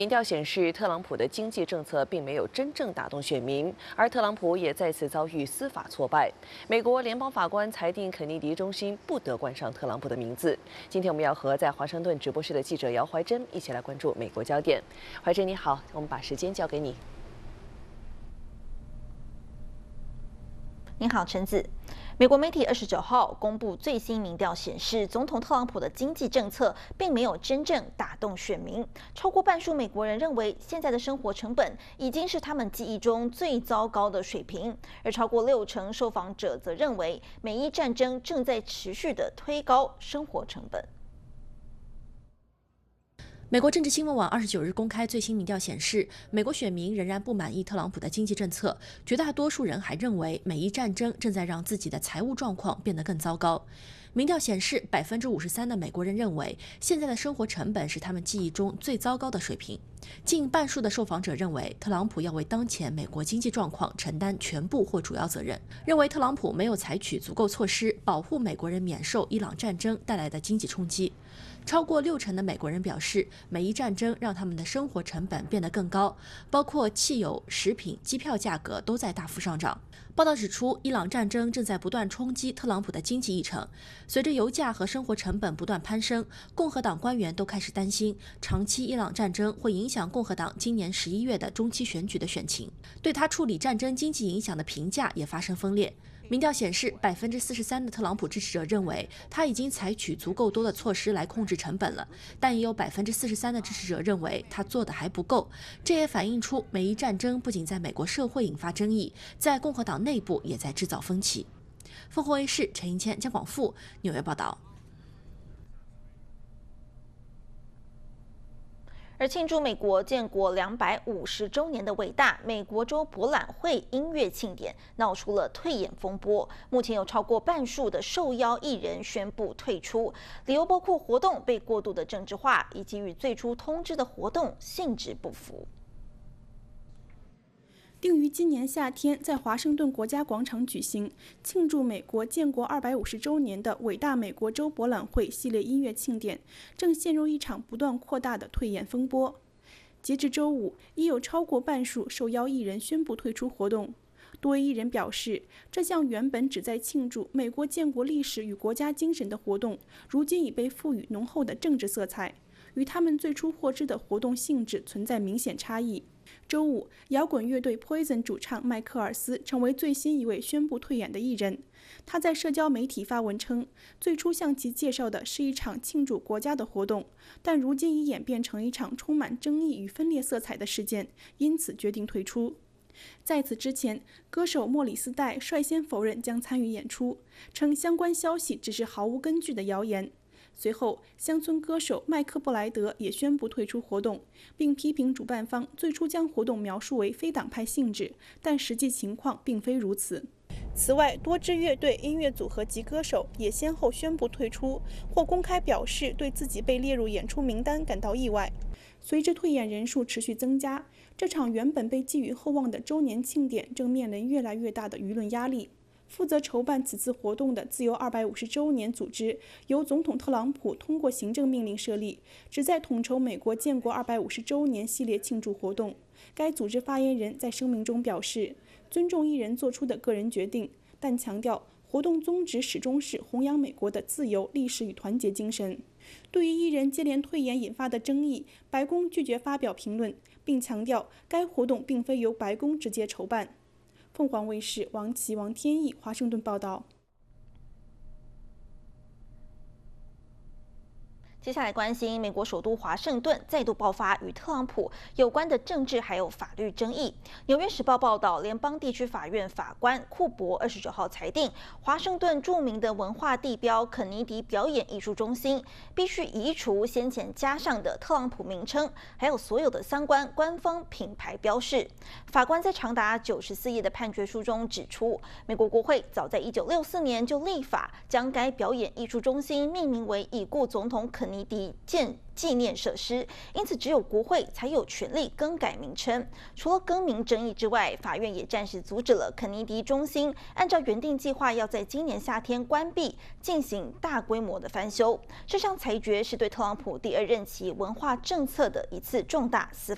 民调显示，特朗普的经济政策并没有真正打动选民，而特朗普也再次遭遇司法挫败。美国联邦法官裁定肯尼迪中心不得冠上特朗普的名字。今天我们要和在华盛顿直播室的记者姚怀珍一起来关注美国焦点。怀珍你好，我们把时间交给你。 您好，陈子。美国媒体29号公布最新民调显示，总统特朗普的经济政策并没有真正打动选民。超过半数美国人认为，现在的生活成本已经是他们记忆中最糟糕的水平，而超过60%受访者则认为，美伊战争正在持续地推高生活成本。 美国政治新闻网29日公开最新民调显示，美国选民仍然不满意特朗普的经济政策，绝大多数人还认为美伊战争正在让自己的财务状况变得更糟糕。民调显示，53%的美国人认为现在的生活成本是他们记忆中最糟糕的水平。近半数的受访者认为，特朗普要为当前美国经济状况承担全部或主要责任，认为特朗普没有采取足够措施保护美国人免受伊朗战争带来的经济冲击。超过60%的美国人表示，美伊战争让他们的生活成本变得更高，包括汽油、食品、机票价格都在大幅上涨。报道指出，伊朗战争正在不断冲击特朗普的经济议程。随着油价和生活成本不断攀升，共和党官员都开始担心，长期伊朗战争会影响共和党今年11月的中期选举的选情。对他处理战争经济影响的评价也发生分裂。民调显示，43%的特朗普支持者认为他已经采取足够多的措施来控制成本了，但也有43%的支持者认为他做的还不够。这也反映出美伊战争不仅在美国社会引发争议，在共和党内部也在制造分歧。凤凰卫视陈英谦、江广富纽约报道。 而庆祝美国建国250周年的伟大美国州博览会音乐庆典闹出了退演风波，目前有超过半数的受邀艺人宣布退出，理由包括活动被过度的政治化，以及与最初通知的活动性质不符。 定于今年夏天在华盛顿国家广场举行，庆祝美国建国250周年的伟大美国州博览会系列音乐庆典，正陷入一场不断扩大的退演风波。截至周五，已有超过半数受邀艺人宣布退出活动。多位艺人表示，这项原本旨在庆祝美国建国历史与国家精神的活动，如今已被赋予浓厚的政治色彩，与他们最初获知的活动性质存在明显差异。周五，摇滚乐队 Poison 主唱迈克尔斯成为最新一位宣布退演的艺人。他在社交媒体发文称，最初向其介绍的是一场庆祝国家的活动，但如今已演变成一场充满争议与分裂色彩的事件，因此决定退出。在此之前，歌手莫里斯戴率先否认将参与演出，称相关消息只是毫无根据的谣言。随后，乡村歌手麦克布莱德也宣布退出活动，并批评主办方最初将活动描述为非党派性质，但实际情况并非如此。此外，多支乐队、音乐组合及歌手也先后宣布退出，或公开表示对自己被列入演出名单感到意外。随着退演人数持续增加，这场原本被寄予厚望的周年庆典正面临越来越大的舆论压力。负责筹办此次活动的自由250周年组织，由总统特朗普通过行政命令设立，旨在统筹美国建国250周年系列庆祝活动。该组织发言人在声明中表示，尊重艺人做出的个人决定，但强调活动宗旨始终是弘扬美国的自由、历史与团结精神。对于艺人接连退演引发的争议，白宫拒绝发表评论，并强调该活动并非由白宫直接筹办。凤凰卫视王琦、王天意华盛顿报道。 接下来关心美国首都华盛顿再度爆发与特朗普有关的政治还有法律争议。纽约时报报道，联邦地区法院法官库珀29号裁定，华盛顿著名的文化地标肯尼迪表演艺术中心必须移除先前加上的特朗普名称，还有所有的相关官方品牌标示。法官在长达94页的判决书中指出，美国国会早在1964年就立法将该表演艺术中心命名为已故总统肯尼迪纪念设施，因此只有国会才有权利更改名称。除了更名争议之外，法院也暂时阻止了肯尼迪中心按照原定计划要在今年夏天关闭，进行大规模的翻修。这项裁决是对特朗普第2任期文化政策的一次重大司法